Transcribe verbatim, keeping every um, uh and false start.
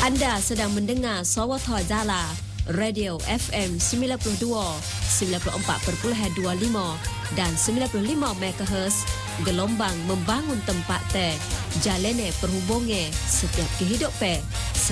Anda sedang mendengar Sawatha Jala, Radio F M sembilan puluh dua, sembilan puluh empat perpuluhan dua puluh lima dan sembilan puluh lima megahertz, gelombang membangun tempat teh, jalene perhubungan setiap kehidupan.